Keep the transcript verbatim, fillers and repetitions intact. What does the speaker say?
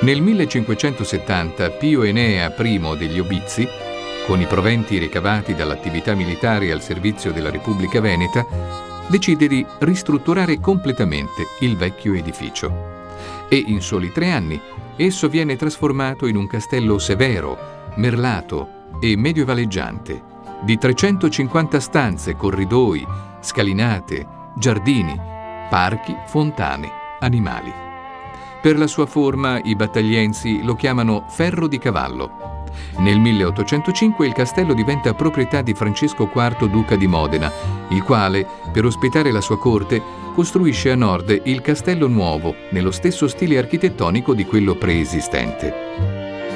Nel millecinquecentosettanta Pio Enea I degli Obizi, con i proventi ricavati dall'attività militare al servizio della Repubblica Veneta, decide di ristrutturare completamente il vecchio edificio. E in soli tre anni esso viene trasformato in un castello severo, merlato e medioevaleggiante, di trecentocinquanta stanze, corridoi, scalinate, giardini, parchi, fontane, animali. Per la sua forma i battagliensi lo chiamano Ferro di Cavallo. Nel milleottocentocinque il castello diventa proprietà di Francesco quarto duca di Modena, il quale, per ospitare la sua corte, costruisce a nord il Castello Nuovo, nello stesso stile architettonico di quello preesistente.